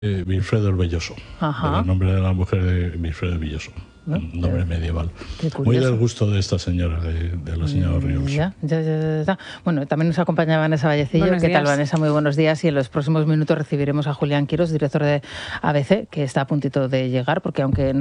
Wilfredo el Belloso, el nombre de la mujer de Wilfredo el Belloso, un nombre medieval. Muy del gusto de esta señora, de la señora Ríos. Ya. Bueno, también nos acompaña Vanessa Vallecillo. ¿Qué tal, Vanessa? Muy buenos días. Y en los próximos minutos recibiremos a Julián Quirós, director de ABC, que está a puntito de llegar, porque aunque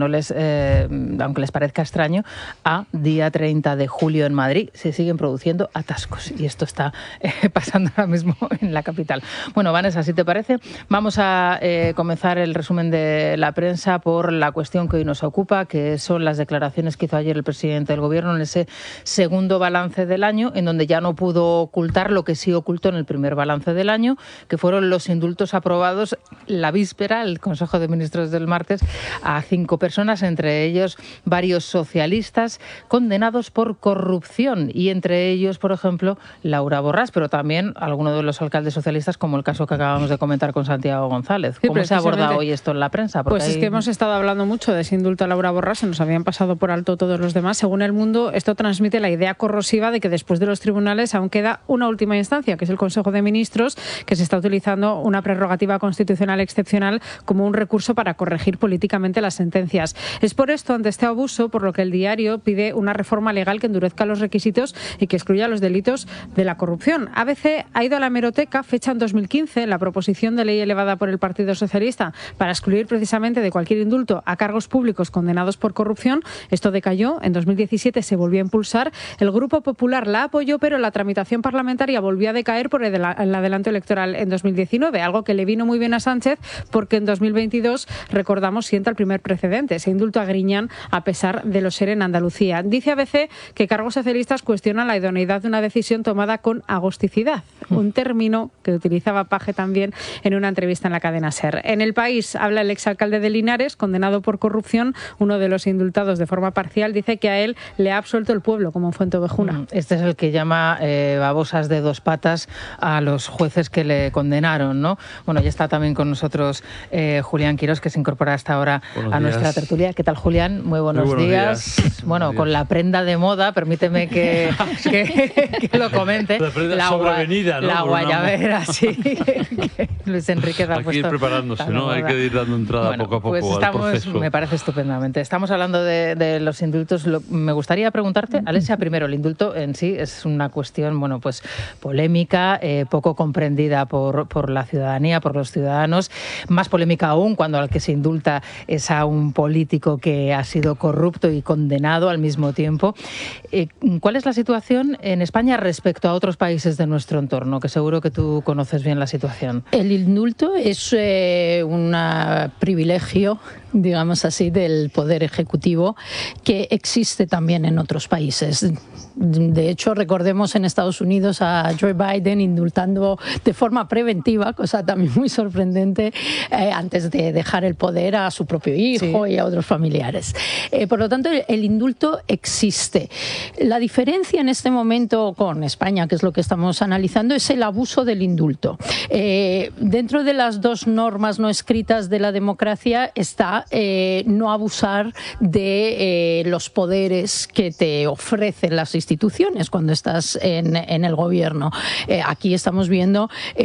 les parezca extraño, a día 30 de julio en Madrid se siguen produciendo atascos. Y esto está pasando ahora mismo en la capital. Bueno, Vanessa, si te parece, vamos a comenzar el resumen de la prensa por la cuestión que hoy nos ocupa, que son las declaraciones que hizo ayer el presidente del Gobierno en ese segundo balance del año, en donde ya no pudo ocultar lo que sí ocultó en el primer balance del año, que fueron los indultos aprobados la víspera, el Consejo de Ministros del martes, a 5 personas, entre ellos varios socialistas condenados por corrupción, y entre ellos, por ejemplo, Laura Borràs, pero también algunos de los alcaldes socialistas, como el caso que acabamos de comentar con Santiago González. ¿Cómo se aborda hoy esto en la prensa? Porque es que hemos estado hablando mucho de ese indulto a Laura Borràs, se nos habían pasado por alto todos los demás. Según El Mundo, esto transmite la idea corrosiva de que después de los tribunales aún queda una última instancia, que es el Consejo de Ministros, que se está utilizando una prerrogativa constitucional excepcional como un recurso para corregir políticamente las sentencias. Es por esto, ante este abuso, por lo que el diario pide una reforma legal que endurezca los requisitos y que excluya los delitos de la corrupción. ABC ha ido a la hemeroteca, fecha en 2015, la proposición de ley elevada por el Partido Socialista para excluir precisamente de cualquier indulto a cargos públicos condenados por corrupción. Esto decayó, en 2017 se volvió a impulsar, el Grupo Popular la apoyó, pero la tramitación parlamentaria volvió a decaer por el adelanto electoral en 2019, algo que le vino muy bien a Sánchez porque en 2022, recordamos, sienta el primer precedente, ese indulto a Griñán a pesar de lo ser en Andalucía. Dice ABC que cargos socialistas cuestionan la idoneidad de una decisión tomada con agosticidad, un término que utilizaba Paje también en una entrevista en la cadena SER. En El País habla el exalcalde de Linares, condenado por corrupción, uno de los indultados de forma parcial, dice que a él le ha absuelto el pueblo, como en Fuenteovejuna. Este es el que llama babosas de 2 patas a los jueces que le condenaron, ¿no? Bueno, ya está también con nosotros Julián Quirós, que se incorpora hasta ahora a nuestra tertulia. ¿Qué tal, Julián? Muy buenos días. Bueno, con la prenda de moda, permíteme que lo comente. La sobrevenida, ¿no? La guayabera, sí. Luis Enrique ha puesto. Hay que ir preparándose, ¿no? Hay que ir dando entrada poco a poco pues al proceso. Me parece estupendamente. Estamos hablando de los indultos. Me gustaría preguntarte, Alessia, primero, el indulto en sí es una cuestión, bueno, pues polémica, poco comprendida por la ciudadanía, por los ciudadanos, más polémica aún cuando al que se indulta es a un político que ha sido corrupto y condenado al mismo tiempo. ¿Cuál es la situación en España respecto a otros países de nuestro entorno? Que seguro que tú conoces bien la situación. El indulto es un privilegio, digamos así, del Poder Ejecutivo que existe también en otros países. De hecho, recordemos en Estados Unidos a Joe Biden indultando de forma preventiva, cosa también muy sorprendente, antes de dejar el poder a su propio hijo y a otros familiares. Por lo tanto, el indulto existe. La diferencia en este momento con España, que es lo que estamos analizando, es el abuso del indulto. Dentro de las 2 normas no escritas de la democracia está no abusar de los poderes que te ofrecen las instituciones cuando estás en el gobierno. Aquí estamos viendo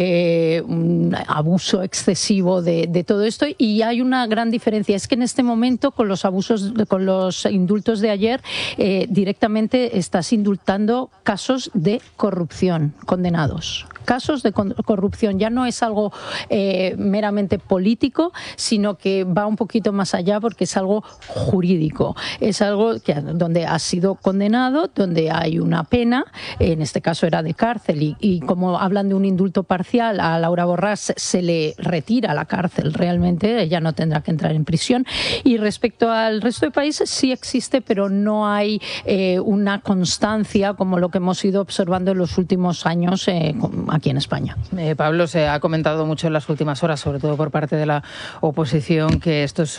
un abuso excesivo de todo esto, y hay una gran diferencia. Es que en este momento con los indultos de ayer directamente estás indultando casos de corrupción condenados. Casos de corrupción, ya no es algo meramente político, sino que va un poquito más allá porque es algo jurídico, es algo donde has sido condenado, donde hay una pena, en este caso era de cárcel, y como hablan de un indulto parcial, a Laura Borràs se le retira la cárcel realmente, ella no tendrá que entrar en prisión, y respecto al resto de países sí existe, pero no hay una constancia como lo que hemos ido observando en los últimos años aquí en España. Pablo, se ha comentado mucho en las últimas horas, sobre todo por parte de la oposición, que esto es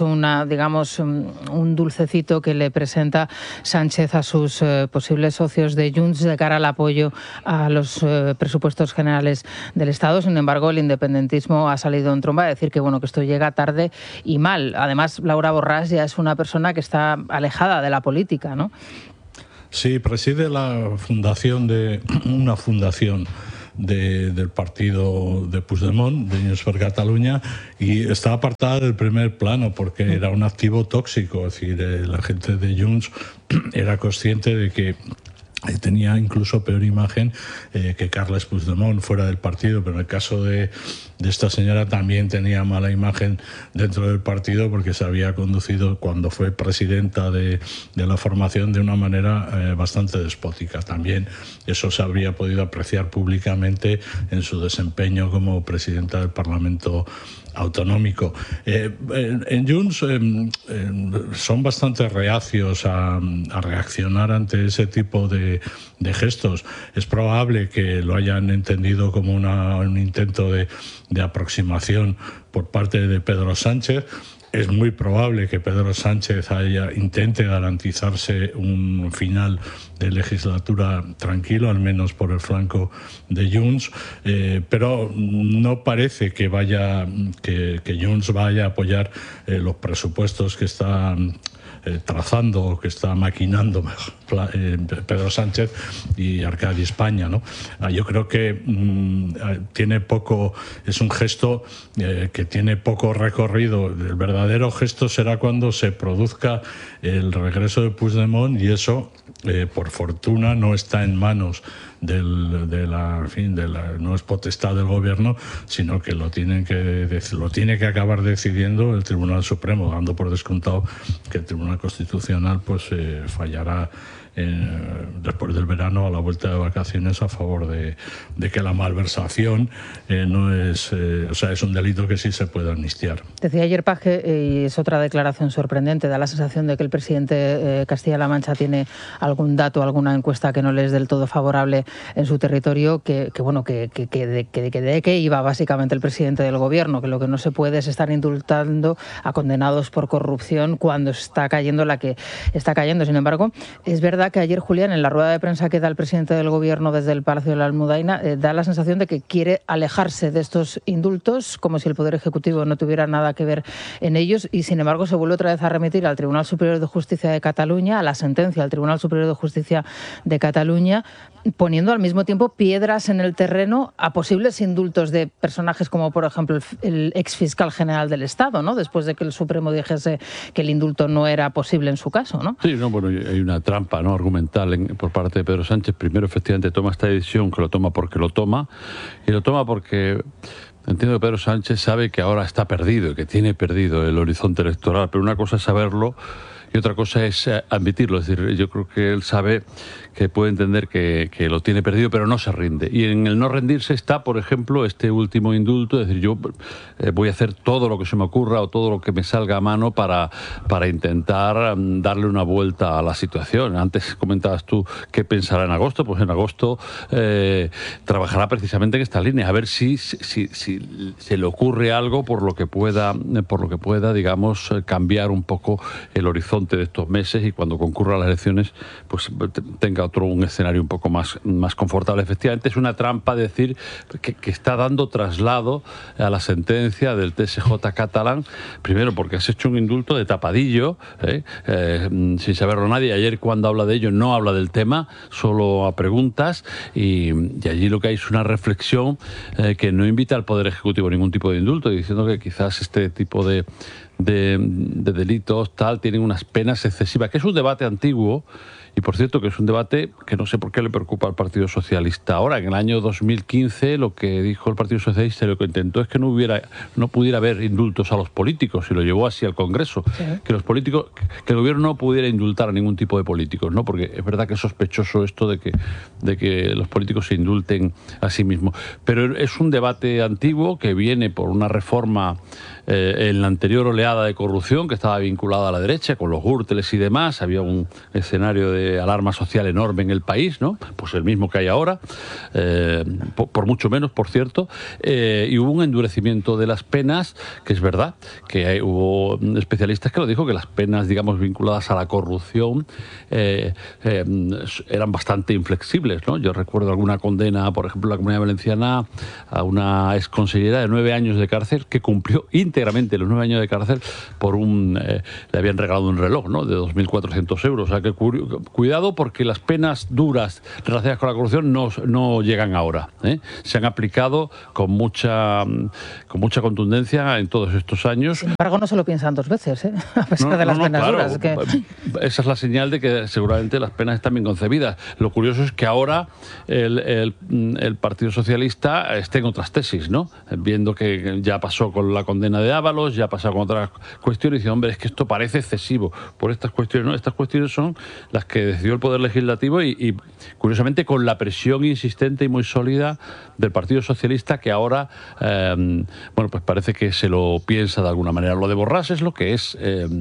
un dulcecito que le presenta Sánchez a sus posibles socios de Junts de cara al apoyo a los presupuestos generales del Estado. Sin embargo, el independentismo ha salido en tromba a decir que esto llega tarde y mal. Además, Laura Borràs ya es una persona que está alejada de la política, ¿no? Sí, preside la fundación de una fundación del partido de Puigdemont, de Junts per Catalunya, y está apartada del primer plano porque era un activo tóxico. Es decir, la gente de Junts era consciente de que tenía incluso peor imagen que Carles Puigdemont fuera del partido, pero en el caso de esta señora también tenía mala imagen dentro del partido porque se había conducido cuando fue presidenta de la formación de una manera bastante despótica. También eso se habría podido apreciar públicamente en su desempeño como presidenta del Parlamento autonómico. En Junts son bastante reacios a reaccionar ante ese tipo de gestos. Es probable que lo hayan entendido como un intento de aproximación por parte de Pedro Sánchez. Es muy probable que Pedro Sánchez intente garantizarse un final de legislatura tranquilo, al menos por el flanco de Junts, pero no parece que Junts vaya a apoyar los presupuestos que está trazando o que está maquinando Pedro Sánchez y Arcadi España, ¿no? Yo creo que es un gesto que tiene poco recorrido. El verdadero gesto será cuando se produzca el regreso de Puigdemont, y eso, por fortuna, no está en manos no es potestad del gobierno, sino que lo tiene que acabar decidiendo el Tribunal Supremo, dando por descontado que el Tribunal Constitucional fallará después del verano, a la vuelta de vacaciones, a favor de que la malversación es un delito que sí se puede amnistiar. Decía ayer Paje, y es otra declaración sorprendente, da la sensación de que el presidente Castilla-La Mancha tiene algún dato, alguna encuesta que no le es del todo favorable en su territorio, de qué iba básicamente el presidente del gobierno, que lo que no se puede es estar indultando a condenados por corrupción cuando está cayendo la que está cayendo. Sin embargo, es verdad que ayer, Julián, en la rueda de prensa que da el presidente del gobierno desde el Palacio de la Almudaina, da la sensación de que quiere alejarse de estos indultos, como si el Poder Ejecutivo no tuviera nada que ver en ellos, y sin embargo se vuelve otra vez a remitir al Tribunal Superior de Justicia de Cataluña, a la sentencia del Tribunal Superior de Justicia de Cataluña, poniendo al mismo tiempo piedras en el terreno a posibles indultos de personajes como, por ejemplo, el exfiscal general del Estado, ¿no? Después de que el Supremo dijese que el indulto no era posible en su caso, ¿no? Sí, hay una trampa, ¿no?, argumental por parte de Pedro Sánchez. Primero, efectivamente, toma esta decisión, que lo toma porque lo toma, y lo toma porque entiendo que Pedro Sánchez sabe que ahora está perdido, que tiene perdido el horizonte electoral, pero una cosa es saberlo y otra cosa es admitirlo. Es decir, yo creo que él sabe que puede entender que lo tiene perdido, pero no se rinde. Y en el no rendirse está, por ejemplo, este último indulto. Es decir, yo voy a hacer todo lo que se me ocurra o todo lo que me salga a mano para intentar darle una vuelta a la situación. Antes comentabas tú qué pensará en agosto. Pues en agosto trabajará precisamente en esta línea, a ver si se le ocurre algo por lo que pueda, digamos, cambiar un poco el horizonte de estos meses, y cuando concurra las elecciones, pues tenga un escenario un poco más confortable. Efectivamente, es una trampa decir que está dando traslado a la sentencia del TSJ catalán, primero porque has hecho un indulto de tapadillo, sin saberlo nadie. Ayer, cuando habla de ello, no habla del tema, solo a preguntas, y allí lo que hay es una reflexión que no invita al Poder Ejecutivo a ningún tipo de indulto, diciendo que quizás este tipo de delitos tienen unas penas excesivas, que es un debate antiguo. Y por cierto, que es un debate que no sé por qué le preocupa al Partido Socialista ahora. En el año 2015 lo que dijo el Partido Socialista, lo que intentó es que no pudiera haber indultos a los políticos, y lo llevó así al Congreso. Sí. Que el gobierno no pudiera indultar a ningún tipo de políticos, ¿no? Porque es verdad que es sospechoso esto de que los políticos se indulten a sí mismos. Pero es un debate antiguo que viene por una reforma en la anterior oleada de corrupción que estaba vinculada a la derecha, con los Gürteles y demás. Había un escenario de alarma social enorme en el país, ¿no? Pues el mismo que hay ahora, por mucho menos, por cierto, y hubo un endurecimiento de las penas, que es verdad, que hubo especialistas que lo dijo, que las penas, digamos, vinculadas a la corrupción eran bastante inflexibles, ¿no? Yo recuerdo alguna condena, por ejemplo, en la Comunidad Valenciana, a una exconsellera de 9 años de cárcel que cumplió íntegramente los 9 años de cárcel por le habían regalado un reloj, ¿no?, de 2.400 euros. O sea, que cuidado porque las penas duras relacionadas con la corrupción no llegan ahora, ¿eh? Se han aplicado con mucha contundencia en todos estos años. Sin embargo, no se lo piensan dos veces, ¿eh? A pesar de las penas claro, duras. Que... Esa es la señal de que seguramente las penas están bien concebidas. Lo curioso es que ahora el Partido Socialista esté en otras tesis, ¿no? Viendo que ya pasó con la condena de Ábalos, ya ha pasado con otras cuestiones, y dice, hombre, es que esto parece excesivo por estas cuestiones, ¿no? Estas cuestiones son las que decidió el Poder Legislativo y curiosamente con la presión insistente y muy sólida del Partido Socialista, que ahora pues parece que se lo piensa de alguna manera. Lo de Borràs es lo que es,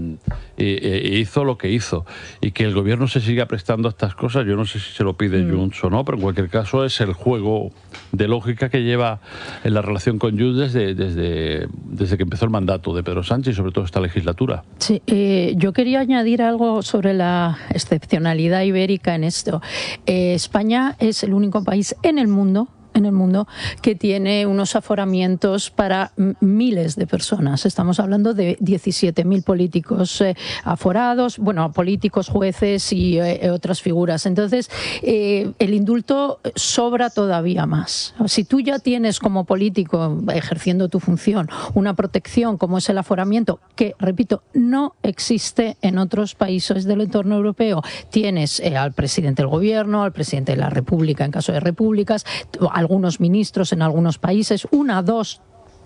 hizo lo que hizo, y que el gobierno se siga prestando a estas cosas, yo no sé si se lo pide Junts o no, pero en cualquier caso es el juego de lógica que lleva en la relación con Junts desde que empezó el mandato de Pedro Sánchez y sobre todo esta legislatura. Sí, yo quería añadir algo sobre la excepcionalidad ibérica en esto. España es el único país en el mundo que tiene unos aforamientos para miles de personas. Estamos hablando de 17.000 políticos aforados, políticos, jueces y otras figuras. Entonces, el indulto sobra todavía más. Si tú ya tienes como político, ejerciendo tu función, una protección como es el aforamiento, que, repito, no existe en otros países del entorno europeo, tienes al presidente del gobierno, al presidente de la República en caso de repúblicas, algunos ministros en algunos países, 1, 2,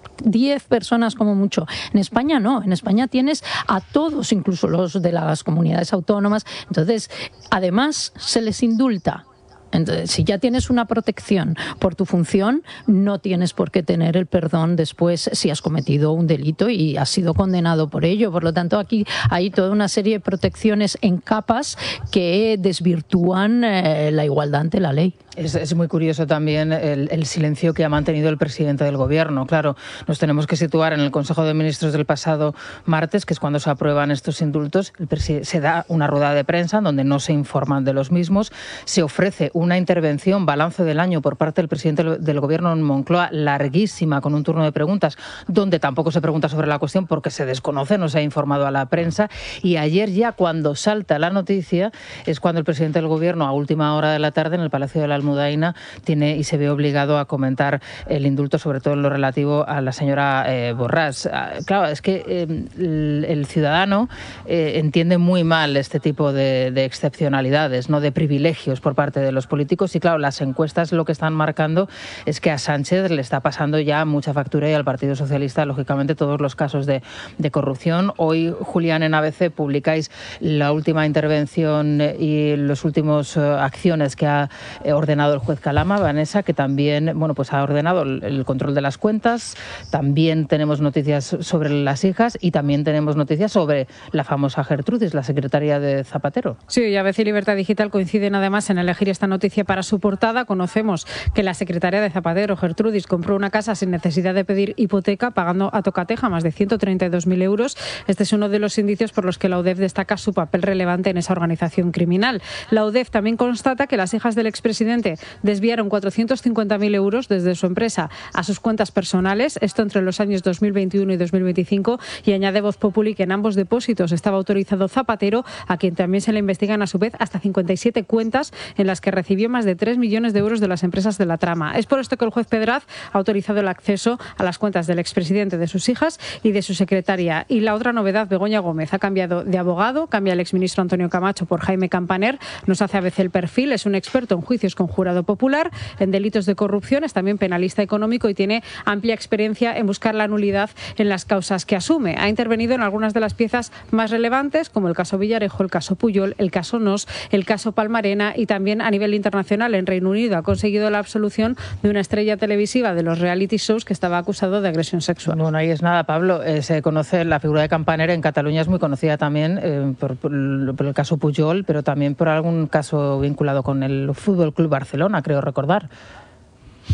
10 personas como mucho. En España no, en España tienes a todos, incluso los de las comunidades autónomas. Entonces, además, se les indulta. Entonces, si ya tienes una protección por tu función, no tienes por qué tener el perdón después si has cometido un delito y has sido condenado por ello. Por lo tanto, aquí hay toda una serie de protecciones en capas que desvirtúan la igualdad ante la ley. Es muy curioso también el silencio que ha mantenido el presidente del Gobierno. Claro, nos tenemos que situar en el Consejo de Ministros del pasado martes, que es cuando se aprueban estos indultos. Se da una rueda de prensa donde no se informan de los mismos. Se ofrece una intervención, balance del año por parte del presidente del Gobierno en Moncloa, larguísima, con un turno de preguntas, donde tampoco se pregunta sobre la cuestión porque se desconoce, no se ha informado a la prensa. Y ayer ya, cuando salta la noticia, es cuando el presidente del Gobierno, a última hora de la tarde, en el Palacio de la Almudaina, tiene y se ve obligado a comentar el indulto, sobre todo en lo relativo a la señora Borràs. Claro, es que el ciudadano entiende muy mal este tipo de excepcionalidades, no de privilegios por parte de los políticos, y claro, las encuestas lo que están marcando es que a Sánchez le está pasando ya mucha factura y al Partido Socialista, lógicamente, todos los casos de corrupción. Hoy, Julián, en ABC publicáis la última intervención y las últimas acciones que ha ordenado el juez Calama, Vanessa, que también pues ha ordenado el control de las cuentas. También tenemos noticias sobre las hijas y también tenemos noticias sobre la famosa Gertrudis, la secretaria de Zapatero. Sí, y ABC y Libertad Digital coinciden además en elegir esta noticia para su portada. Conocemos que la secretaria de Zapatero, Gertrudis, compró una casa sin necesidad de pedir hipoteca, pagando a tocateja más de 132.000 euros. Este es uno de los indicios por los que la UDEF destaca su papel relevante en esa organización criminal. La UDEF también constata que las hijas del expresidente desviaron 450.000 euros desde su empresa a sus cuentas personales, esto entre los años 2021 y 2025, y añade Voz Populi que en ambos depósitos estaba autorizado Zapatero, a quien también se le investigan a su vez hasta 57 cuentas en las que recibió más de 3 millones de euros de las empresas de la trama. Es por esto que el juez Pedraz ha autorizado el acceso a las cuentas del expresidente, de sus hijas y de su secretaria. Y la otra novedad, Begoña Gómez ha cambiado de abogado, cambia el exministro Antonio Camacho por Jaime Campaner. Nos hace ABC el perfil, es un experto en juicios con jurado popular, en delitos de corrupción, es también penalista económico y tiene amplia experiencia en buscar la nulidad en las causas que asume. Ha intervenido en algunas de las piezas más relevantes, como el caso Villarejo, el caso Puyol, el caso Nos, el caso Palmarena, y también a nivel internacional en Reino Unido ha conseguido la absolución de una estrella televisiva de los reality shows que estaba acusado de agresión sexual. Bueno, ahí es nada, Pablo. Se conoce la figura de Campaner en Cataluña, es muy conocida también por el caso Puyol, pero también por algún caso vinculado con el Fútbol Club Barcelona, creo recordar.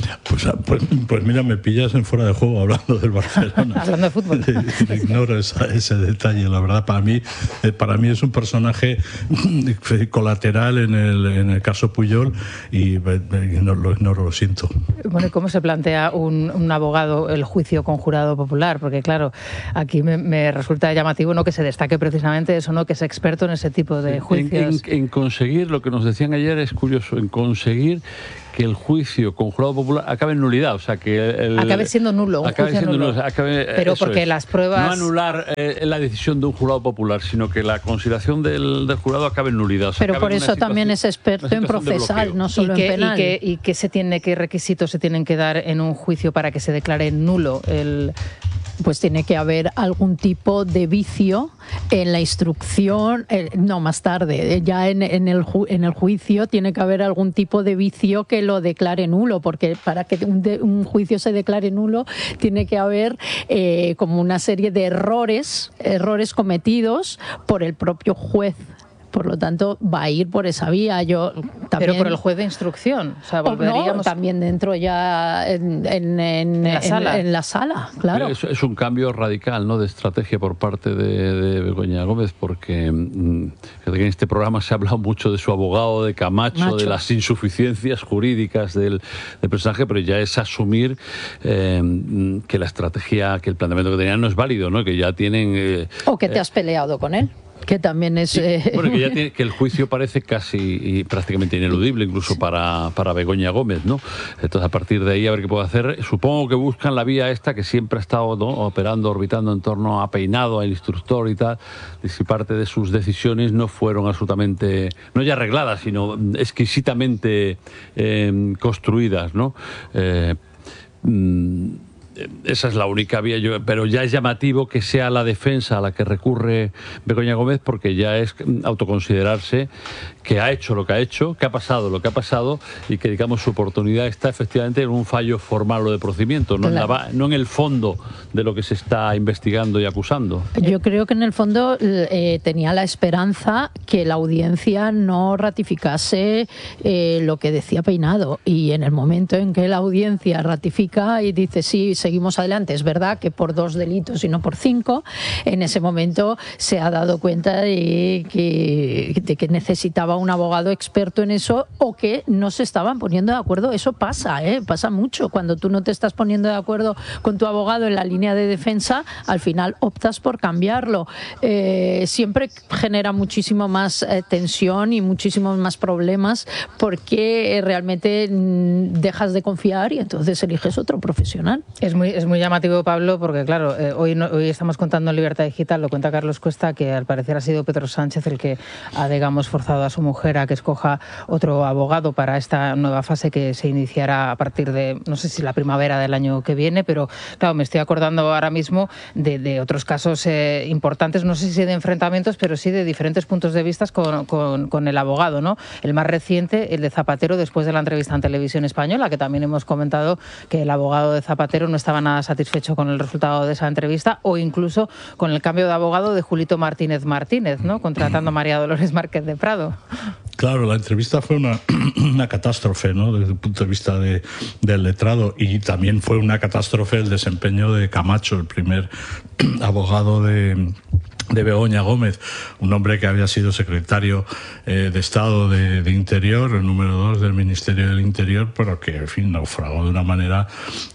Pues mira, me pillas en fuera de juego hablando del Barcelona. Hablando de fútbol. Ignoro ese detalle, la verdad. Para mí es un personaje colateral en el caso Puyol y no lo siento. Bueno, ¿y cómo se plantea un abogado el juicio con jurado popular? Porque claro, aquí me resulta llamativo no que se destaque precisamente eso, no que es experto en ese tipo de juicios. En conseguir, lo que nos decían ayer es curioso, en conseguir que el juicio con jurado popular acabe en nulidad, o sea, que acabe siendo nulo, pero porque las pruebas... No anular la decisión de un jurado popular, sino que la consideración del jurado acabe en nulidad. O sea, pero por eso también es experto en procesal, no solo en penal. ¿Y qué requisitos se tienen que dar en un juicio para que se declare nulo el...? Pues tiene que haber algún tipo de vicio en la instrucción, no, más tarde, ya en el juicio tiene que haber algún tipo de vicio que lo declare nulo, porque para que un juicio se declare nulo tiene que haber como una serie de errores cometidos por el propio juez. Por lo tanto, va a ir por esa vía. Pero por el juez de instrucción. O sea, volveríamos... No, también dentro ya en la sala, claro. Es un cambio radical, ¿no?, de estrategia por parte de Begoña Gómez, porque en este programa se ha hablado mucho de su abogado, de Camacho, de las insuficiencias jurídicas del personaje, pero ya es asumir que la estrategia, que el planteamiento que tenían no es válido, ¿no?, que ya tienen... o que te has peleado con él. Que también es... Bueno, que el juicio parece casi y prácticamente ineludible, incluso para Begoña Gómez, ¿no? Entonces, a partir de ahí, a ver qué puede hacer. Supongo que buscan la vía esta que siempre ha estado, ¿no?, operando, orbitando en torno a Peinado, al instructor y tal, y si parte de sus decisiones no fueron absolutamente, no ya arregladas, sino exquisitamente construidas, ¿no? Esa es la única vía, pero ya es llamativo que sea la defensa a la que recurre Begoña Gómez, porque ya es autoconsiderarse que ha hecho lo que ha hecho, que ha pasado lo que ha pasado y que, digamos, su oportunidad está efectivamente en un fallo formal o de procedimiento, no, claro, no en el fondo de lo que se está investigando y acusando. Yo creo que en el fondo tenía la esperanza que la audiencia no ratificase lo que decía Peinado, y en el momento en que la audiencia ratifica y dice sí, seguimos adelante, es verdad que por 2 delitos y no por 5, en ese momento se ha dado cuenta de que necesitaba un abogado experto en eso, o que no se estaban poniendo de acuerdo. Eso pasa, pasa mucho. Cuando tú no te estás poniendo de acuerdo con tu abogado en la línea de defensa, al final optas por cambiarlo. Siempre genera muchísimo más tensión y muchísimos más problemas, porque realmente dejas de confiar y entonces eliges otro profesional. Es muy llamativo, Pablo, porque claro, hoy estamos contando en Libertad Digital, lo cuenta Carlos Cuesta, que al parecer ha sido Pedro Sánchez el que ha, digamos, forzado a su mujer a que escoja otro abogado para esta nueva fase que se iniciará a partir de, no sé si la primavera del año que viene, pero claro, me estoy acordando ahora mismo de otros casos importantes, no sé si de enfrentamientos, pero sí de diferentes puntos de vista con el abogado, ¿no? El más reciente, el de Zapatero, después de la entrevista en Televisión Española, que también hemos comentado que el abogado de Zapatero no estaba nada satisfecho con el resultado de esa entrevista, o incluso con el cambio de abogado de Julito Martínez, ¿no?, contratando a María Dolores Márquez de Prado. Claro, la entrevista fue una catástrofe, ¿no?, desde el punto de vista del letrado, y también fue una catástrofe el desempeño de Camacho, el primer abogado de Begoña Gómez, un hombre que había sido secretario de Estado de Interior, el número 2 del Ministerio del Interior, pero que, en fin, naufragó de una manera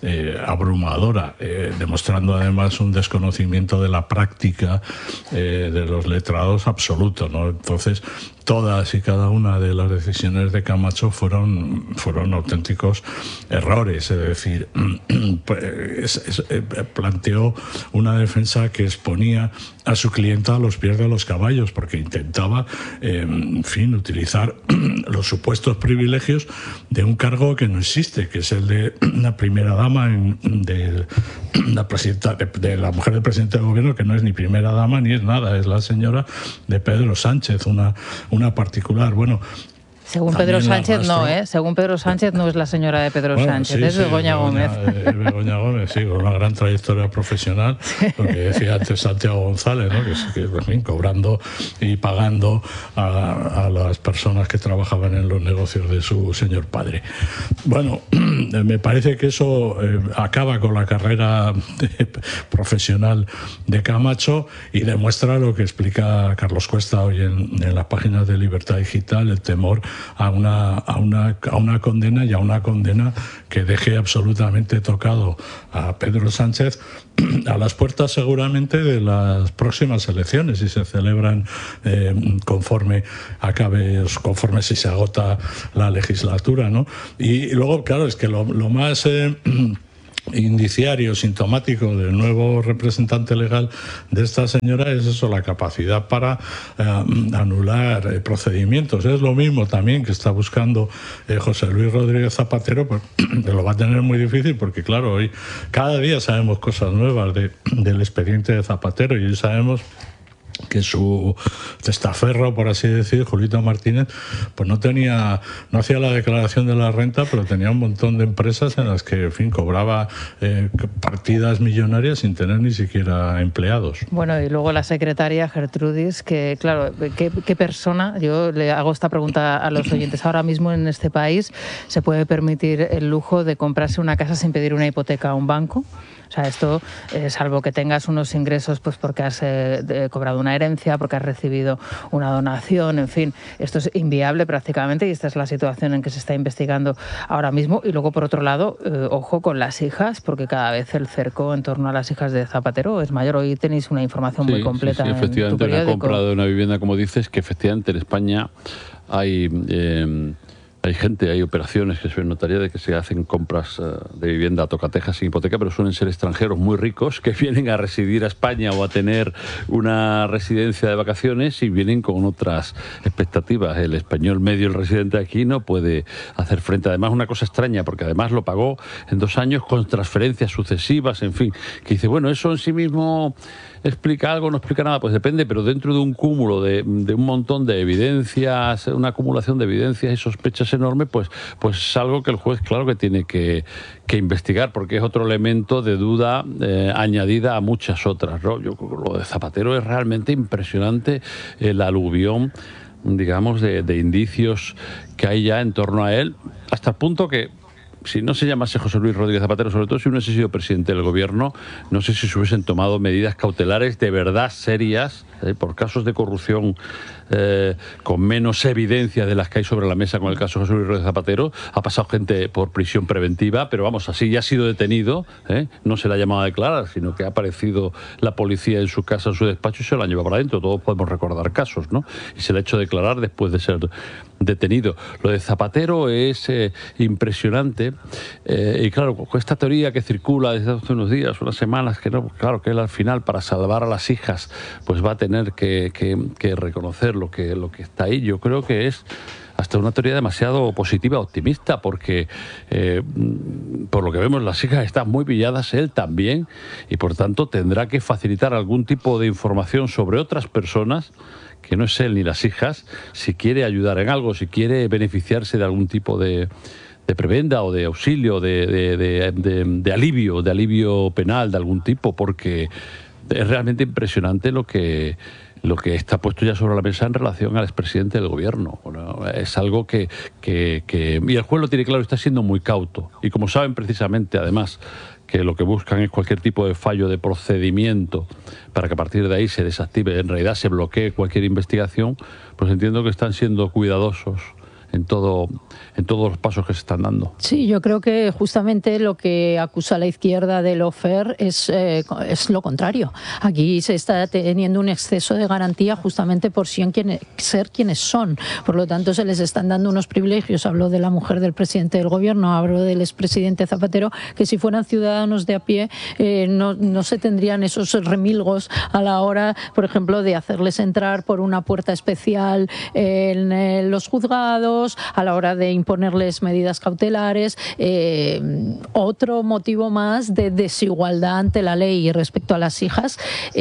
abrumadora, demostrando además un desconocimiento de la práctica de los letrados absoluto, ¿no? Entonces, todas y cada una de las decisiones de Camacho fueron auténticos errores, es decir, planteó una defensa que exponía a su clienta a los pies de los caballos, porque intentaba, en fin, utilizar los supuestos privilegios de un cargo que no existe, que es el de la primera dama de la mujer del presidente del gobierno, que no es ni primera dama ni es nada, es la señora de Pedro Sánchez, una particular. Bueno, según Pedro Sánchez no, según Pedro Sánchez no es la señora de Pedro Sánchez, sí, es Begoña Gómez. Begoña Gómez, sí, con una gran trayectoria profesional, lo que decía antes Santiago González, ¿no?, que en fin, cobrando y pagando a las personas que trabajaban en los negocios de su señor padre. Bueno, me parece que eso acaba con la carrera profesional de Camacho y demuestra lo que explica Carlos Cuesta hoy en las páginas de Libertad Digital, el temor a una condena, y a una condena que deje absolutamente tocado a Pedro Sánchez a las puertas seguramente de las próximas elecciones, si se celebran conforme si se agota la legislatura, ¿no? Y luego, claro, es que lo más indiciario, sintomático del nuevo representante legal de esta señora es eso, la capacidad para anular procedimientos. Es lo mismo también que está buscando José Luis Rodríguez Zapatero, pues lo va a tener muy difícil porque, claro, hoy cada día sabemos cosas nuevas del expediente de Zapatero, y hoy sabemos que su testaferro, por así decir, Julito Martínez, pues no hacía la declaración de la renta, pero tenía un montón de empresas en las que, en fin, cobraba partidas millonarias sin tener ni siquiera empleados. Bueno, y luego la secretaria Gertrudis, que claro, ¿qué persona? Yo le hago esta pregunta a los oyentes. Ahora mismo en este país se puede permitir el lujo de comprarse una casa sin pedir una hipoteca a un banco. O sea, esto, salvo que tengas unos ingresos pues porque has cobrado una herencia, porque has recibido una donación, en fin, esto es inviable prácticamente, y esta es la situación en que se está investigando ahora mismo. Y luego, por otro lado, ojo con las hijas, porque cada vez el cerco en torno a las hijas de Zapatero es mayor. Hoy tenéis una información muy completa. Sí, efectivamente, una compra de una vivienda, como dices, que efectivamente en España hay operaciones que se ven notaría de que se hacen compras de vivienda a tocatejas sin hipoteca, pero suelen ser extranjeros muy ricos que vienen a residir a España o a tener una residencia de vacaciones y vienen con otras expectativas. El español medio, el residente aquí, no puede hacer frente. Además, una cosa extraña, porque además lo pagó en 2 años con transferencias sucesivas, en fin, que dice, bueno, eso en sí mismo ¿explica algo? No explica nada. Pues depende, pero dentro de un cúmulo de un montón de evidencias, una acumulación de evidencias y sospechas enorme, pues es algo que el juez, claro, que tiene que investigar, porque es otro elemento de duda añadida a muchas otras, ¿no? Yo creo que lo de Zapatero es realmente impresionante, el aluvión, digamos, de indicios que hay ya en torno a él, hasta el punto que, si no se llamase José Luis Rodríguez Zapatero, sobre todo si no hubiese sido presidente del gobierno, no sé si se hubiesen tomado medidas cautelares de verdad serias por casos de corrupción con menos evidencia de las que hay sobre la mesa con el caso de José Luis Rodríguez Zapatero. Ha pasado gente por prisión preventiva, pero vamos, así ya ha sido detenido, no se le ha llamado a declarar, sino que ha aparecido la policía en su casa, en su despacho, y se lo han llevado para adentro. Todos podemos recordar casos, ¿no? Y se le ha hecho declarar después de ser detenido. Lo de Zapatero es impresionante, y claro, con esta teoría que circula desde hace unos días, unas semanas, que no, claro, que él al final, para salvar a las hijas, pues va a tener que reconocer lo que está ahí. Yo creo que es hasta una teoría demasiado positiva, optimista, porque por lo que vemos las hijas están muy pilladas, él también, y por tanto tendrá que facilitar algún tipo de información sobre otras personas que no es él ni las hijas, si quiere ayudar en algo, si quiere beneficiarse de algún tipo de prebenda o de auxilio, de alivio penal de algún tipo, porque es realmente impresionante lo que está puesto ya sobre la mesa en relación al expresidente del gobierno. Bueno, es algo que y el juez lo tiene claro, está siendo muy cauto. Y como saben precisamente, además, que lo que buscan es cualquier tipo de fallo de procedimiento para que a partir de ahí se desactive, en realidad se bloquee cualquier investigación, pues entiendo que están siendo cuidadosos en todos los pasos que se están dando. Sí, yo creo que justamente lo que acusa la izquierda de lawfare es lo contrario. Aquí se está teniendo un exceso de garantía justamente por ser quienes son. Por lo tanto, se les están dando unos privilegios. Hablo de la mujer del presidente del gobierno, hablo del expresidente Zapatero, que si fueran ciudadanos de a pie no se tendrían esos remilgos a la hora, por ejemplo, de hacerles entrar por una puerta especial en los juzgados, a la hora de imponerles medidas cautelares. Otro motivo más de desigualdad ante la ley. Y respecto a las hijas,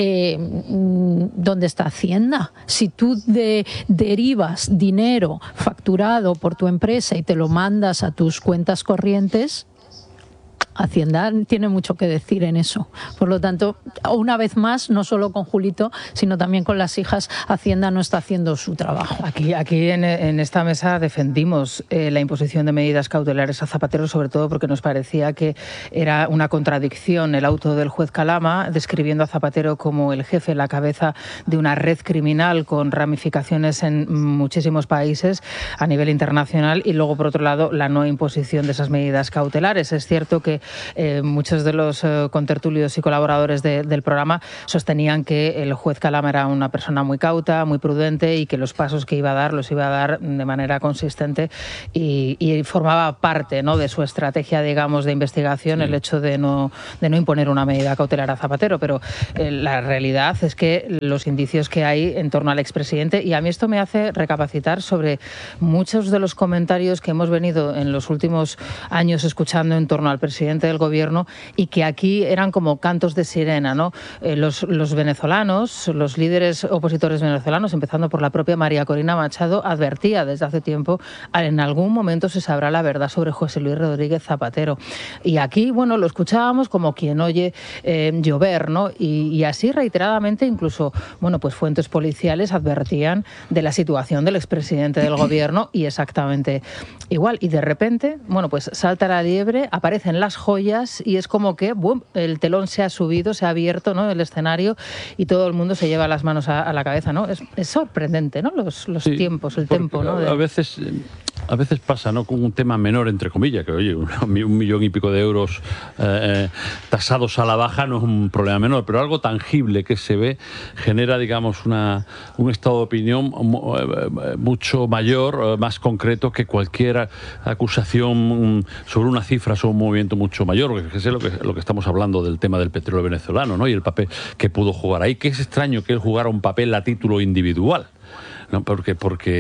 ¿dónde está Hacienda? Si tú derivas dinero facturado por tu empresa y te lo mandas a tus cuentas corrientes, Hacienda tiene mucho que decir en eso. Por lo tanto, una vez más, no solo con Julito, sino también con las hijas, Hacienda no está haciendo su trabajo. Aquí en esta mesa defendimos la imposición de medidas cautelares a Zapatero, sobre todo porque nos parecía que era una contradicción el auto del juez Calama, describiendo a Zapatero como el jefe, la cabeza de una red criminal con ramificaciones en muchísimos países a nivel internacional, y luego, por otro lado, la no imposición de esas medidas cautelares. Es cierto que muchos de los contertulios y colaboradores del programa sostenían que el juez Calama era una persona muy cauta, muy prudente, y que los pasos que iba a dar los iba a dar de manera consistente, y formaba parte, ¿no?, de su estrategia, digamos, de investigación, el hecho de no imponer una medida cautelar a Zapatero. Pero la realidad es que los indicios que hay en torno al expresidente, y a mí esto me hace recapacitar sobre muchos de los comentarios que hemos venido en los últimos años escuchando en torno al presidente del gobierno, y que aquí eran como cantos de sirena, ¿no? Los venezolanos, los líderes opositores venezolanos, empezando por la propia María Corina Machado, advertía desde hace tiempo: en algún momento se sabrá la verdad sobre José Luis Rodríguez Zapatero. Y aquí, bueno, lo escuchábamos como quien oye llover, ¿no? Y así reiteradamente, incluso, bueno, pues fuentes policiales advertían de la situación del expresidente del gobierno, y exactamente igual. Y de repente, bueno, pues salta la liebre, aparecen las joyas, y es como que ¡bum!, el telón se ha subido, se ha abierto, ¿no?, el escenario, y todo el mundo se lleva las manos a la cabeza, ¿no? Es sorprendente, ¿no?, los sí, tiempos, el tempo, ¿no? A veces pasa, ¿no?, con un tema menor, entre comillas, que oye, 1,5 millones de euros tasados a la baja no es un problema menor, pero algo tangible que se ve genera, digamos, un estado de opinión mucho mayor, más concreto que cualquier acusación sobre una cifra, sobre un movimiento mucho mayor, que es lo que estamos hablando del tema del petróleo venezolano, ¿no?, y el papel que pudo jugar ahí, que es extraño que él jugara un papel a título individual. No, porque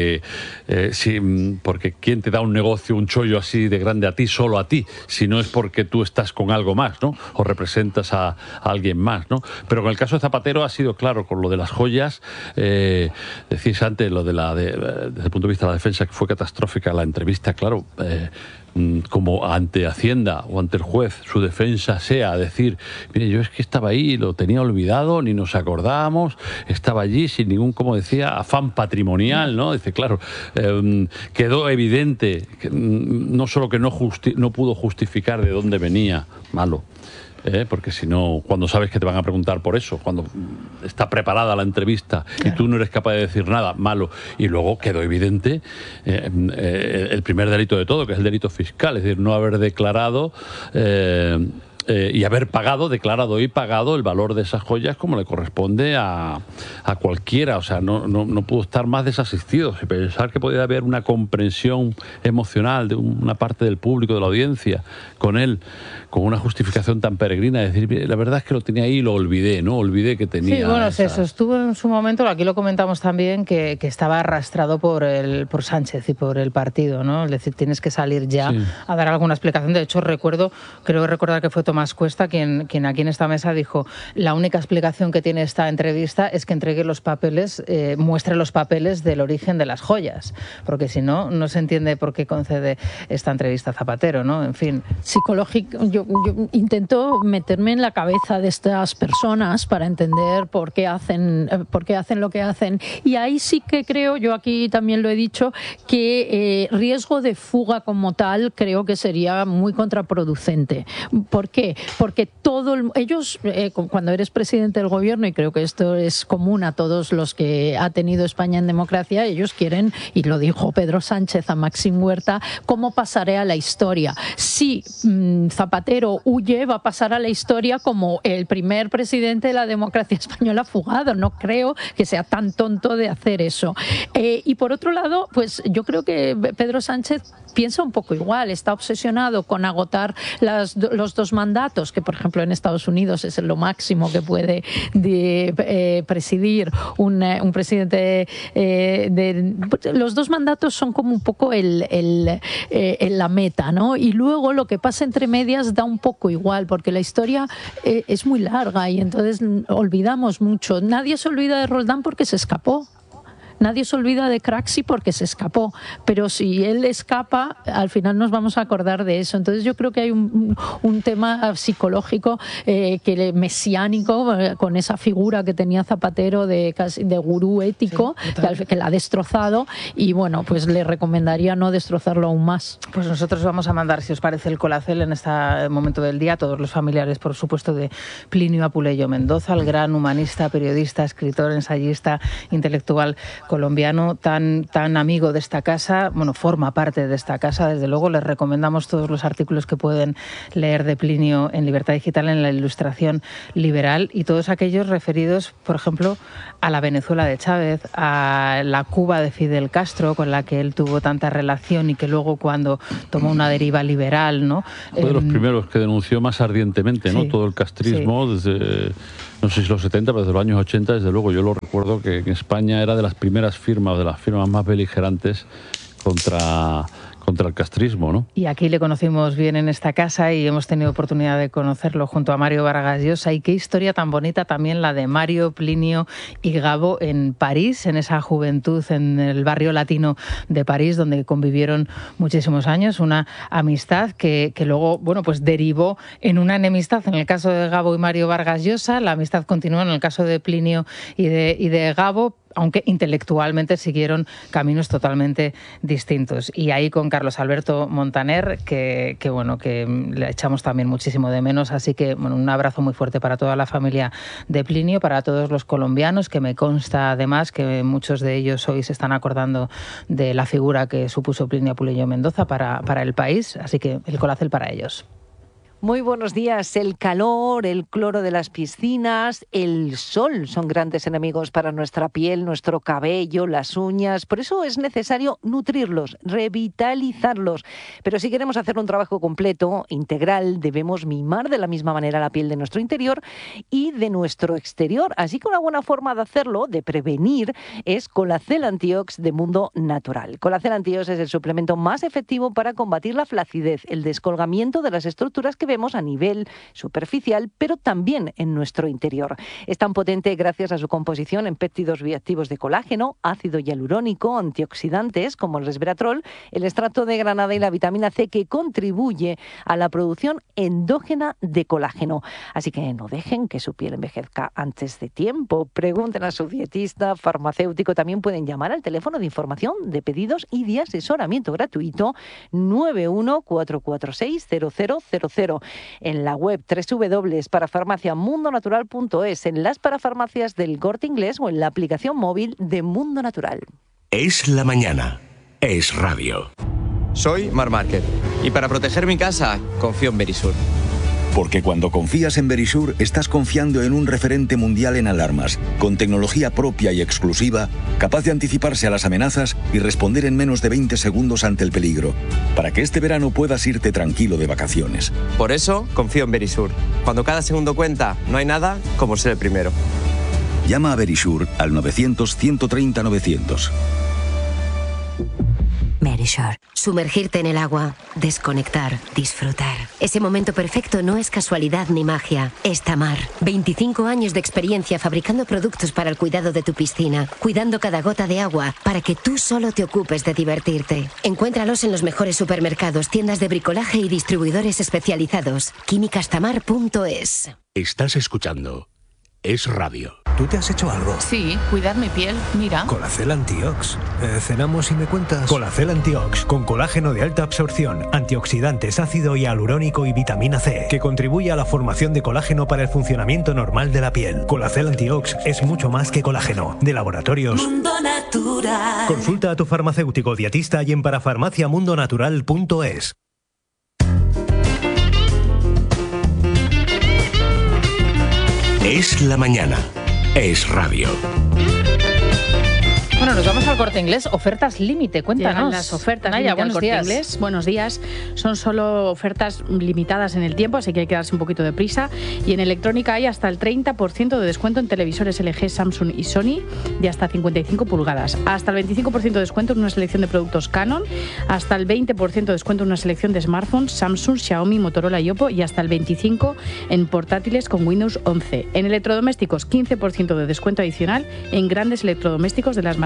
¿quién te da un negocio, un chollo así de grande a ti, solo a ti? Si no es porque tú estás con algo más, ¿no?, o representas a alguien más, ¿no? Pero con el caso de Zapatero ha sido claro, con lo de las joyas, decís antes, lo desde el punto de vista de la defensa, que fue catastrófica la entrevista, claro, como ante Hacienda o ante el juez su defensa sea decir: mire, yo es que estaba ahí, lo tenía olvidado, ni nos acordábamos, estaba allí sin ningún, como decía, afán patrimonial, ¿no? Dice, claro, quedó evidente que no solo que no pudo justificar de dónde venía, malo, porque si no, cuando sabes que te van a preguntar por eso, cuando está preparada la entrevista, claro, y tú no eres capaz de decir nada, malo. Y luego quedó evidente el primer delito de todo, que es el delito fiscal, es decir, no haber declarado y haber declarado y pagado el valor de esas joyas como le corresponde a cualquiera. O sea, no pudo estar más desasistido. Y pensar que podía haber una comprensión emocional de una parte del público, de la audiencia, con él, con una justificación tan peregrina, de decir, la verdad es que lo tenía ahí y lo olvidé, ¿no? Olvidé que tenía... Sí, bueno, se sostuvo en su momento, aquí lo comentamos también, que estaba arrastrado por Sánchez y por el partido, ¿no? Es decir, tienes que salir ya a dar alguna explicación. De hecho, creo recordar que fue Tomás Cuesta quien aquí en esta mesa dijo: la única explicación que tiene esta entrevista es que entregue los papeles, muestre los papeles del origen de las joyas, porque si no, no se entiende por qué concede esta entrevista a Zapatero, ¿no? En fin. Psicológico, yo intento meterme en la cabeza de estas personas para entender por qué hacen lo que hacen, y ahí sí que creo, yo aquí también lo he dicho, que riesgo de fuga como tal creo que sería muy contraproducente. ¿Por qué? Porque ellos, cuando eres presidente del gobierno, y creo que esto es común a todos los que ha tenido España en democracia, ellos quieren, y lo dijo Pedro Sánchez a Maxim Huerta, cómo pasaré a la historia. Si Zapatero huye, va a pasar a la historia como el primer presidente de la democracia española fugado. No creo que sea tan tonto de hacer eso. Y por otro lado, pues yo creo que Pedro Sánchez piensa un poco igual, está obsesionado con agotar los dos mandatos, que por ejemplo en Estados Unidos es lo máximo que puede presidir un presidente. Los dos mandatos son como un poco la meta, ¿no? Y luego lo que pasa entre medias da un poco igual, porque la historia es muy larga y entonces olvidamos mucho. Nadie se olvida de Roldán porque se escapó. Nadie se olvida de Craxi porque se escapó, pero si él escapa, al final nos vamos a acordar de eso. Entonces yo creo que hay un tema psicológico mesiánico con esa figura que tenía Zapatero de gurú ético, que la ha destrozado, y bueno, pues le recomendaría no destrozarlo aún más. Pues nosotros vamos a mandar, si os parece, el colacel en este momento del día a todos los familiares, por supuesto, de Plinio Apuleyo Mendoza, el gran humanista, periodista, escritor, ensayista, intelectual colombiano, tan amigo de esta casa, bueno, forma parte de esta casa, desde luego. Les recomendamos todos los artículos que pueden leer de Plinio en Libertad Digital, en la Ilustración Liberal, y todos aquellos referidos, por ejemplo, a la Venezuela de Chávez, a la Cuba de Fidel Castro, con la que él tuvo tanta relación y que luego, cuando tomó una deriva liberal, ¿no? Fue de los primeros que denunció más ardientemente, ¿no? Todo el castrismo, desde, no sé si los 70, pero desde los años 80, desde luego. Yo lo recuerdo que en España era de las primeras firmas, de las firmas más beligerantes contra el castrismo, ¿no? Y aquí le conocimos bien en esta casa y hemos tenido oportunidad de conocerlo junto a Mario Vargas Llosa. Y qué historia tan bonita también la de Mario, Plinio y Gabo en París, en esa juventud, en el barrio latino de París, donde convivieron muchísimos años, una amistad que luego, bueno, pues derivó en una enemistad en el caso de Gabo y Mario Vargas Llosa. La amistad continuó en el caso de Plinio y de Gabo, aunque intelectualmente siguieron caminos totalmente distintos. Y ahí con Carlos Alberto Montaner, que le echamos también muchísimo de menos. Así que, bueno, un abrazo muy fuerte para toda la familia de Plinio, para todos los colombianos, que me consta además que muchos de ellos hoy se están acordando de la figura que supuso Plinio Apuleyo Mendoza para el país. Así que el colacel para ellos. Muy buenos días. El calor, el cloro de las piscinas, el sol son grandes enemigos para nuestra piel, nuestro cabello, las uñas. Por eso es necesario nutrirlos, revitalizarlos. Pero si queremos hacer un trabajo completo, integral, debemos mimar de la misma manera la piel de nuestro interior y de nuestro exterior. Así que una buena forma de hacerlo, de prevenir, es Colacel Antiox de Mundo Natural. Colacel Antiox es el suplemento más efectivo para combatir la flacidez, el descolgamiento de las estructuras que vemos a nivel superficial, pero también en nuestro interior. Es tan potente gracias a su composición en péptidos bioactivos de colágeno, ácido hialurónico, antioxidantes como el resveratrol, el extracto de granada y la vitamina C, que contribuye a la producción endógena de colágeno. Así que no dejen que su piel envejezca antes de tiempo. Pregunten a su dietista, farmacéutico. También pueden llamar al teléfono de información, de pedidos y de asesoramiento gratuito 914460000. En la web www.parafarmaciamundonatural.es, en las parafarmacias del Corte Inglés o en la aplicación móvil de Mundo Natural. Es la mañana. Es radio. Soy Marc Márquez y para proteger mi casa confío en Verisur. Porque cuando confías en Verisur, estás confiando en un referente mundial en alarmas, con tecnología propia y exclusiva, capaz de anticiparse a las amenazas y responder en menos de 20 segundos ante el peligro, para que este verano puedas irte tranquilo de vacaciones. Por eso confío en Verisur. Cuando cada segundo cuenta, no hay nada como ser el primero. Llama a Verisur al 900-130-900. Verisur. Sumergirte en el agua, desconectar, disfrutar. Ese momento perfecto no es casualidad ni magia, es Tamar. 25 años de experiencia fabricando productos para el cuidado de tu piscina, cuidando cada gota de agua para que tú solo te ocupes de divertirte. Encuéntralos en los mejores supermercados, tiendas de bricolaje y distribuidores especializados. Químicastamar.es. Estás escuchando Es Radio. ¿Tú te has hecho algo? Sí, cuidar mi piel, mira. Colacel Antiox. ¿Cenamos y me cuentas? Colacel Antiox, con colágeno de alta absorción, antioxidantes, ácido hialurónico y vitamina C, que contribuye a la formación de colágeno para el funcionamiento normal de la piel. Colacel Antiox es mucho más que colágeno. De Laboratorios Mundo Natural. Consulta a tu farmacéutico dietista y en parafarmaciamundonatural.es. Es la mañana. Es radio. Bueno, nos vamos al Corte Inglés. Ofertas límite, cuéntanos. Llegan las ofertas Naya, buenos buenos días. días. Buenos días. Son solo ofertas limitadas en el tiempo, así que hay que darse un poquito de prisa. Y en electrónica hay hasta el 30% de descuento en televisores LG, Samsung y Sony de hasta 55 pulgadas. Hasta el 25% de descuento en una selección de productos Canon. Hasta el 20% de descuento en una selección de smartphones Samsung, Xiaomi, Motorola y Oppo. Y hasta el 25% en portátiles con Windows 11. En electrodomésticos, 15% de descuento adicional en grandes electrodomésticos de las marcas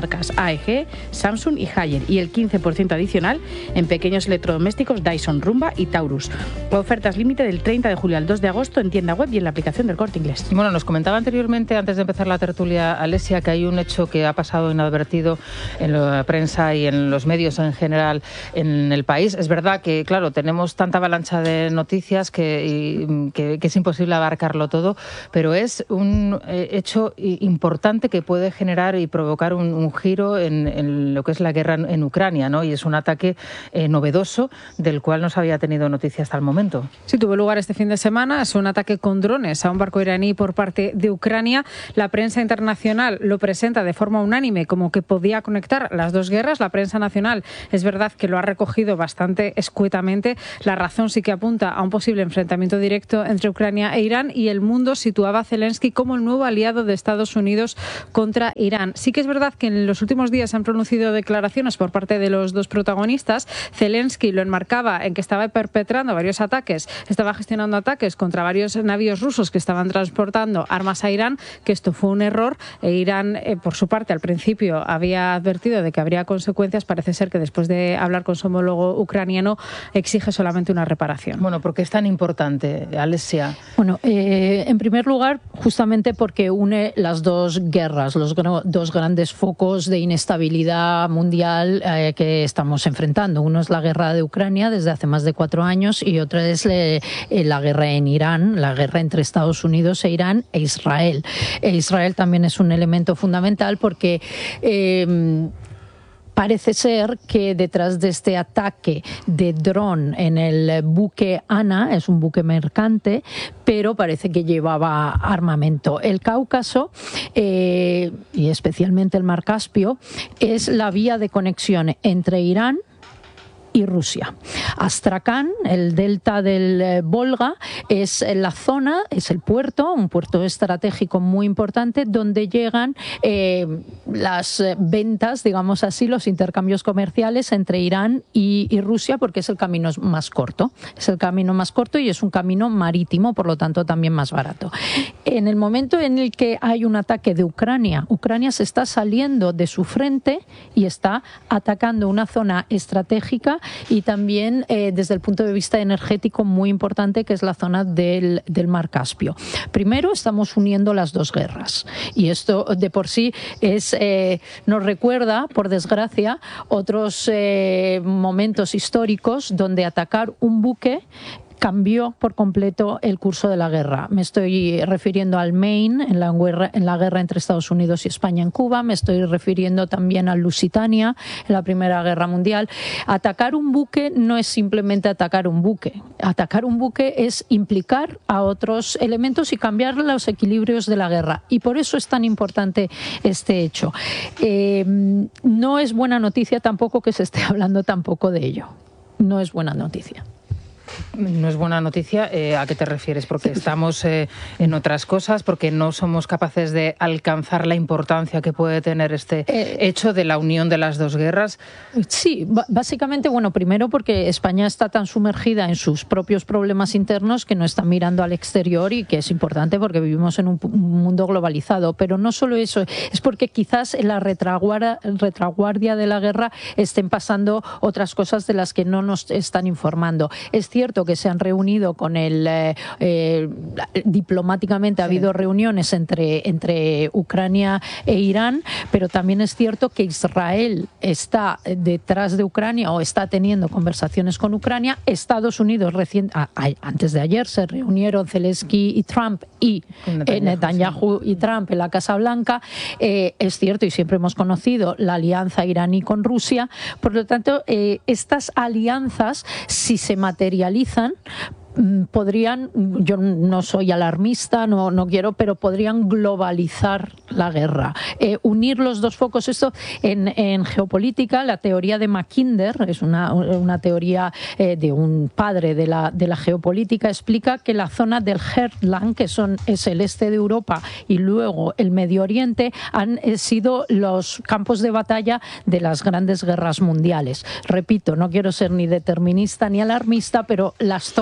marcas AEG, Samsung y Haier, y el 15% adicional en pequeños electrodomésticos Dyson, Rumba y Taurus. Ofertas límite del 30 de julio al 2 de agosto en tienda web y en la aplicación del Corte Inglés. Bueno, nos comentaba anteriormente, antes de empezar la tertulia, Alesia, que hay un hecho que ha pasado inadvertido en la prensa y en los medios en general en el país. Es verdad que, claro, tenemos tanta avalancha de noticias que es imposible abarcarlo todo, pero es un hecho importante que puede generar y provocar un giro en lo que es la guerra en Ucrania, ¿no? Y es un ataque novedoso del cual no se había tenido noticia hasta el momento. Sí, tuvo lugar este fin de semana. Es un ataque con drones a un barco iraní por parte de Ucrania. La prensa internacional lo presenta de forma unánime como que podía conectar las dos guerras. La prensa nacional es verdad que lo ha recogido bastante escuetamente. La razón sí que apunta a un posible enfrentamiento directo entre Ucrania e Irán, y El Mundo situaba a Zelensky como el nuevo aliado de Estados Unidos contra Irán. Sí que es verdad que en los últimos días se han pronunciado declaraciones por parte de los dos protagonistas. Zelensky lo enmarcaba en que estaba perpetrando varios ataques, estaba gestionando ataques contra varios navíos rusos que estaban transportando armas a Irán, que esto fue un error. Irán, por su parte, al principio había advertido de que habría consecuencias. Parece ser que después de hablar con su homólogo ucraniano exige solamente una reparación. Bueno, ¿por qué es tan importante, Alesia? Bueno, en primer lugar, justamente porque une las dos guerras, los dos grandes focos de inestabilidad mundial que estamos enfrentando. Uno es la guerra de Ucrania desde hace más de 4 años y otra es la guerra en Irán, la guerra entre Estados Unidos e Irán e Israel. Israel también es un elemento fundamental porque parece ser que detrás de este ataque de dron en el buque Ana, es un buque mercante, pero parece que llevaba armamento. El Cáucaso, y especialmente el Mar Caspio, es la vía de conexión entre Irán y Rusia. Astrakán, el delta del Volga, es la zona, es el puerto, un puerto estratégico muy importante donde llegan las ventas, digamos así, los intercambios comerciales entre Irán y Rusia, porque es el camino más corto. Es el camino más corto y es un camino marítimo, por lo tanto también más barato. En el momento en el que hay un ataque de Ucrania, Ucrania se está saliendo de su frente y está atacando una zona estratégica y también desde el punto de vista energético muy importante, que es la zona del Mar Caspio. Primero estamos uniendo las dos guerras y esto de por sí nos recuerda, por desgracia, otros momentos históricos donde atacar un buque cambió por completo el curso de la guerra. Me estoy refiriendo al Maine en la guerra entre Estados Unidos y España en Cuba, me estoy refiriendo también al Lusitania en la Primera Guerra Mundial. Atacar un buque no es simplemente atacar un buque. Atacar un buque es implicar a otros elementos y cambiar los equilibrios de la guerra. Y por eso es tan importante este hecho. No es buena noticia tampoco que se esté hablando tampoco de ello. No es buena noticia. No es buena noticia. ¿A qué te refieres? Porque estamos en otras cosas, porque no somos capaces de alcanzar la importancia que puede tener este hecho de la unión de las dos guerras. Sí, básicamente, bueno, primero porque España está tan sumergida en sus propios problemas internos que no está mirando al exterior, y que es importante porque vivimos en un mundo globalizado. Pero no solo eso, es porque quizás en la retaguardia de la guerra estén pasando otras cosas de las que no nos están informando. Es cierto que se han reunido con diplomáticamente ha habido reuniones entre Ucrania e Irán, pero también es cierto que Israel está detrás de Ucrania o está teniendo conversaciones con Ucrania. Estados Unidos antes de ayer se reunieron Zelensky y Trump y Netanyahu y Trump en la Casa Blanca. Es cierto, y siempre hemos conocido la alianza iraní con Rusia. Por lo tanto, estas alianzas, si se materializan, podrían, yo no soy alarmista, no quiero, pero podrían globalizar la guerra, unir los dos focos. Esto en geopolítica, la teoría de Mackinder, es una teoría de un padre de la geopolítica, explica que la zona del Heartland, que es el este de Europa y luego el Medio Oriente, han sido los campos de batalla de las grandes guerras mundiales. Repito, no quiero ser ni determinista ni alarmista, pero las zonas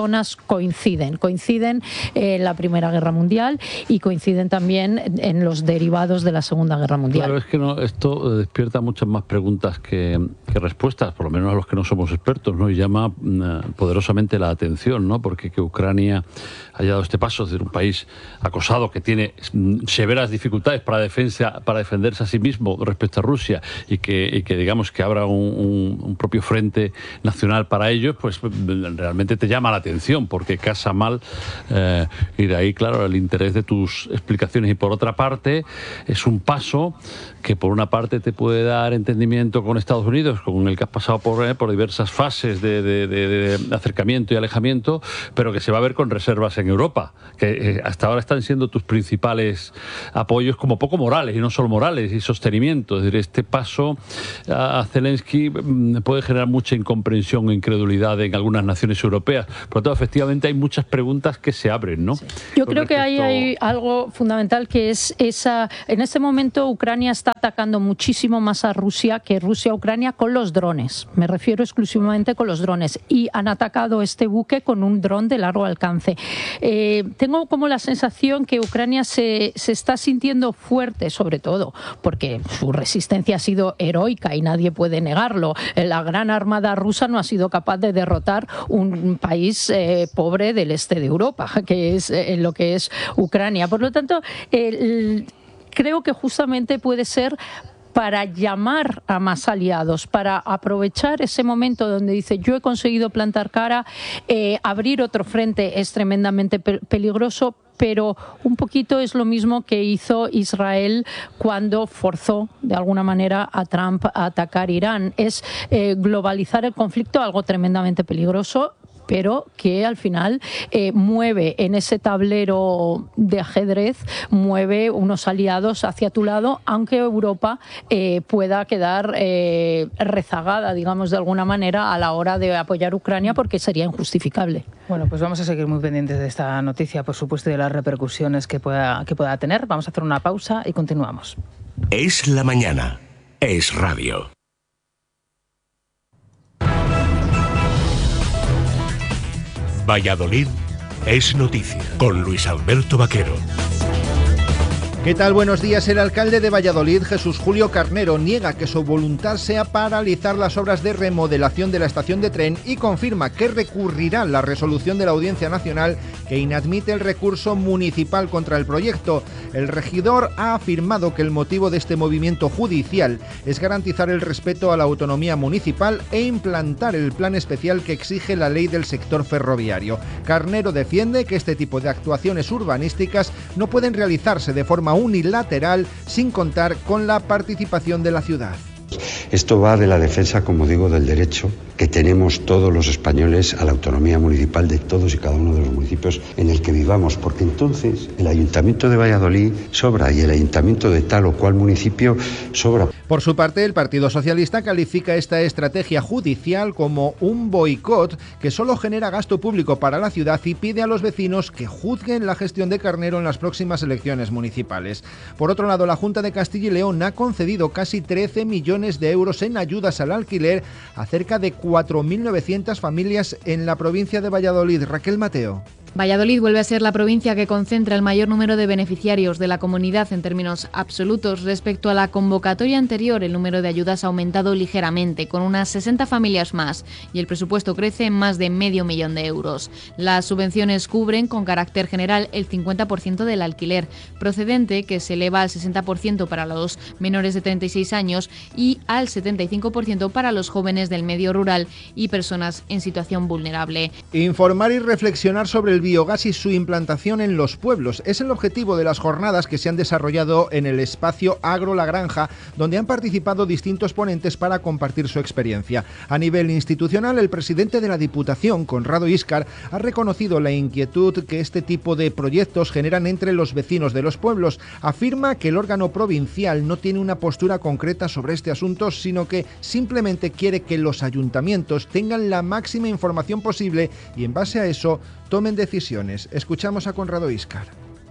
coinciden en la Primera Guerra Mundial y coinciden también en los derivados de la Segunda Guerra Mundial. Claro, es que esto despierta muchas más preguntas que respuestas, por lo menos a los que no somos expertos, ¿no? Y llama poderosamente la atención, ¿no? Porque que Ucrania haya dado este paso de un país acosado que tiene severas dificultades para defenderse a sí mismo respecto a Rusia y que digamos que abra un propio frente nacional para ellos, pues realmente te llama la atención, porque casa mal, y de ahí, claro, el interés de tus explicaciones. Y por otra parte, es un paso que por una parte te puede dar entendimiento con Estados Unidos, con el que has pasado por diversas fases de acercamiento y alejamiento, pero que se va a ver con reservas en Europa, que hasta ahora están siendo tus principales apoyos como poco morales, y no solo morales, y sostenimiento. Es decir, este paso a Zelensky puede generar mucha incomprensión e incredulidad en algunas naciones europeas. Por lo tanto, efectivamente hay muchas preguntas que se abren, ¿no? Sí. Yo creo que ahí hay algo fundamental, que es en este momento Ucrania está atacando muchísimo más a Rusia que Rusia a Ucrania con los drones. Me refiero exclusivamente con los drones. Y han atacado este buque con un dron de largo alcance. Tengo como la sensación que Ucrania se está sintiendo fuerte, sobre todo porque su resistencia ha sido heroica y nadie puede negarlo. La gran armada rusa no ha sido capaz de derrotar un país pobre del este de Europa, que es lo que es Ucrania. Por lo tanto, creo que justamente puede ser para llamar a más aliados, para aprovechar ese momento donde dice yo he conseguido plantar cara, abrir otro frente es tremendamente peligroso, pero un poquito es lo mismo que hizo Israel cuando forzó de alguna manera a Trump a atacar Irán. Es globalizar el conflicto, algo tremendamente peligroso, pero que al final mueve en ese tablero de ajedrez, mueve unos aliados hacia tu lado, aunque Europa pueda quedar rezagada, digamos, de alguna manera a la hora de apoyar a Ucrania, porque sería injustificable. Bueno, pues vamos a seguir muy pendientes de esta noticia, por supuesto, y de las repercusiones que pueda tener. Vamos a hacer una pausa y continuamos. Es la mañana. Es radio. Valladolid es noticia, con Luis Alberto Vaquero. ¿Qué tal? Buenos días. El alcalde de Valladolid, Jesús Julio Carnero, niega que su voluntad sea paralizar las obras de remodelación de la estación de tren y confirma que recurrirá la resolución de la Audiencia Nacional que inadmite el recurso municipal contra el proyecto. El regidor ha afirmado que el motivo de este movimiento judicial es garantizar el respeto a la autonomía municipal e implantar el plan especial que exige la ley del sector ferroviario. Carnero defiende que este tipo de actuaciones urbanísticas no pueden realizarse de forma unilateral sin contar con la participación de la ciudad. Esto va de la defensa, como digo, del derecho que tenemos todos los españoles a la autonomía municipal de todos y cada uno de los municipios en el que vivamos, porque entonces el Ayuntamiento de Valladolid sobra y el Ayuntamiento de tal o cual municipio sobra. Por su parte, el Partido Socialista califica esta estrategia judicial como un boicot que solo genera gasto público para la ciudad y pide a los vecinos que juzguen la gestión de Carnero en las próximas elecciones municipales. Por otro lado, la Junta de Castilla y León ha concedido casi 13 millones de euros en ayudas al alquiler a cerca de 4.900 familias en la provincia de Valladolid. Raquel Mateo. Valladolid vuelve a ser la provincia que concentra el mayor número de beneficiarios de la comunidad en términos absolutos. Respecto a la convocatoria anterior, el número de ayudas ha aumentado ligeramente, con unas 60 familias más, y el presupuesto crece en más de $500.000 de euros. Las subvenciones cubren, con carácter general, el 50% del alquiler procedente, que se eleva al 60% para los menores de 36 años y al 75% para los jóvenes del medio rural y personas en situación vulnerable. Informar y reflexionar sobre el biogás y su implantación en los pueblos es el objetivo de las jornadas que se han desarrollado en el espacio Agro La Granja, donde han participado distintos ponentes para compartir su experiencia. A nivel institucional, el presidente de la Diputación, Conrado Íscar, ha reconocido la inquietud que este tipo de proyectos generan entre los vecinos de los pueblos. Afirma que el órgano provincial no tiene una postura concreta sobre este asunto, sino que simplemente quiere que los ayuntamientos tengan la máxima información posible y en base a eso tomen decisiones. Escuchamos a Conrado Íscar.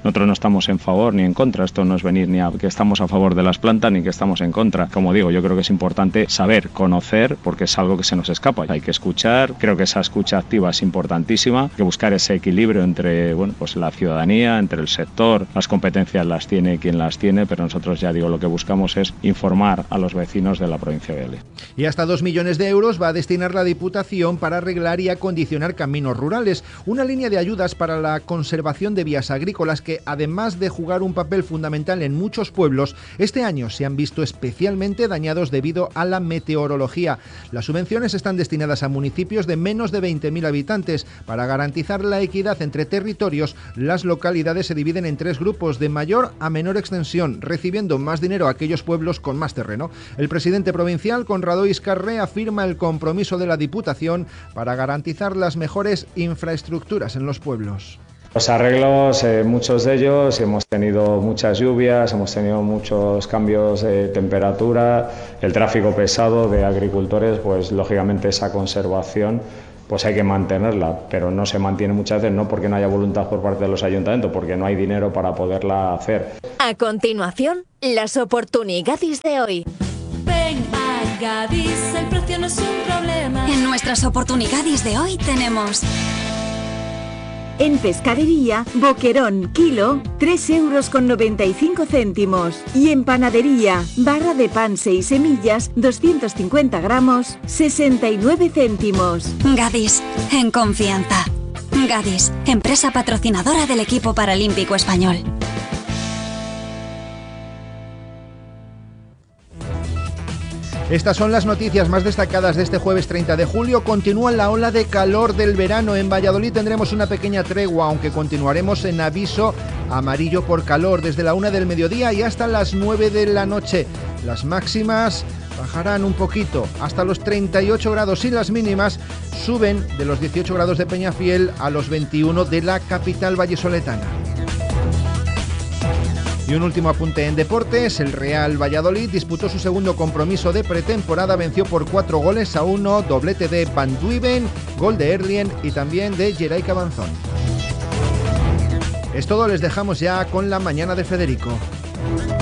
Nosotros no estamos en favor ni en contra, esto no es venir ni a que estamos a favor de las plantas ni que estamos en contra. Como digo, yo creo que es importante saber, conocer, porque es algo que se nos escapa. Hay que escuchar, creo que esa escucha activa es importantísima, hay que buscar ese equilibrio entre pues la ciudadanía, entre el sector, las competencias las tiene quien las tiene, pero nosotros, ya digo, lo que buscamos es informar a los vecinos de la provincia de Valladolid. Y hasta 2 millones de euros va a destinar la Diputación para arreglar y acondicionar caminos rurales, una línea de ayudas para la conservación de vías agrícolas que, además de jugar un papel fundamental en muchos pueblos, este año se han visto especialmente dañados debido a la meteorología. Las subvenciones están destinadas a municipios de menos de 20.000 habitantes. Para garantizar la equidad entre territorios, las localidades se dividen en 3 grupos de mayor a menor extensión, recibiendo más dinero a aquellos pueblos con más terreno. El presidente provincial, Conrado Iscarre, afirma el compromiso de la Diputación para garantizar las mejores infraestructuras en los pueblos. Los arreglos, muchos de ellos, hemos tenido muchas lluvias, hemos tenido muchos cambios de temperatura, el tráfico pesado de agricultores, pues lógicamente esa conservación pues hay que mantenerla, pero no se mantiene muchas veces no porque no haya voluntad por parte de los ayuntamientos, porque no hay dinero para poderla hacer. A continuación, las oportunidades de hoy. Ven a Gadis, el precio no es un problema. En nuestras oportunidades de hoy tenemos... En pescadería, boquerón, kilo, 3,95 €. Y en panadería, barra de pan 6 semillas, 250 gramos, 69 céntimos. Gadis, en confianza. Gadis, empresa patrocinadora del equipo paralímpico español. Estas son las noticias más destacadas de este jueves 30 de julio. Continúa la ola de calor del verano. En Valladolid tendremos una pequeña tregua, aunque continuaremos en aviso amarillo por calor desde la 1 del mediodía y hasta las 9 de la noche. Las máximas bajarán un poquito hasta los 38 grados y las mínimas suben de los 18 grados de Peñafiel a los 21 de la capital vallisoletana. Y un último apunte en deportes, el Real Valladolid disputó su segundo compromiso de pretemporada, venció por 4-1, doblete de Van Duiven, gol de Erlien y también de Geray Cabanzón. Es todo, les dejamos ya con la mañana de Federico.